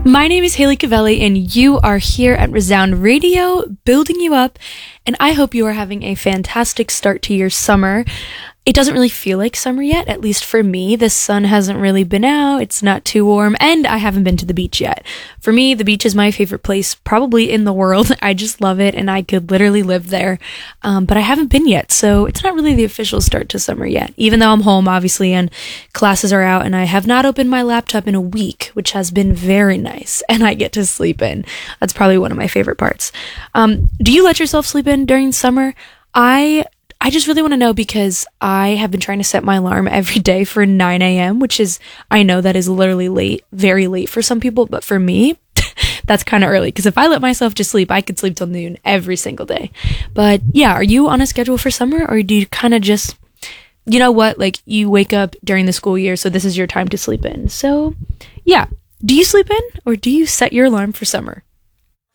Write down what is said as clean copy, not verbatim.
My name is Haley Cavelli, and you are here at Resound Radio, building you up, and I hope you are having a fantastic start to your summer. It doesn't really feel like summer yet, at least for me. The sun hasn't really been out, it's not too warm, and I haven't been to the beach yet. For me, the beach is my favorite place probably in the world. I just love it, and I could literally live there, but I haven't been yet, so it's not really the official start to summer yet, even though I'm home, obviously, and classes are out, and I have not opened my laptop in a week, which has been very nice, and I get to sleep in. That's probably one of my favorite parts. Do you let yourself sleep in during summer? I just really want to know because I have been trying to set my alarm every day for 9 a.m., which is, I know that is literally late, very late for some people, but for me, that's kind of early because if I let myself just sleep, I could sleep till noon every single day. But yeah, are you on a schedule for summer, or do you kind of just, you know what, like you wake up during the school year, so this is your time to sleep in? So yeah, do you sleep in or do you set your alarm for summer?